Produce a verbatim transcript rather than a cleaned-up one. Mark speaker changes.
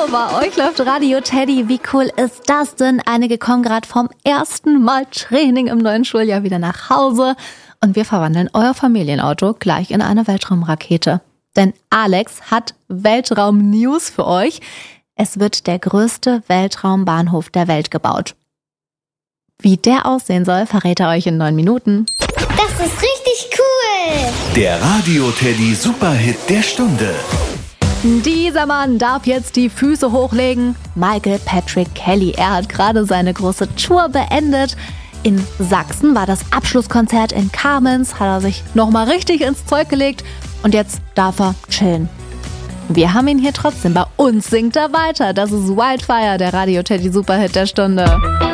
Speaker 1: bei euch läuft Radio Teddy. Wie cool ist das denn? Einige kommen gerade vom ersten Mal Training im neuen Schuljahr wieder nach Hause. Und wir verwandeln euer Familienauto gleich in eine Weltraumrakete. Denn Alex hat Weltraum-News für euch. Es wird der größte Weltraumbahnhof der Welt gebaut. Wie der aussehen soll, verrät er euch in neun Minuten.
Speaker 2: Das ist richtig cool!
Speaker 3: Der Radio Teddy Superhit der Stunde.
Speaker 1: Dieser Mann darf jetzt die Füße hochlegen. Michael Patrick Kelly. Er hat gerade seine große Tour beendet. In Sachsen war das Abschlusskonzert in Kamenz. Hat er sich nochmal richtig ins Zeug gelegt. Und jetzt darf er chillen. Wir haben ihn hier trotzdem. Bei uns singt er weiter. Das ist Wildfire, der Radio Teddy Superhit der Stunde.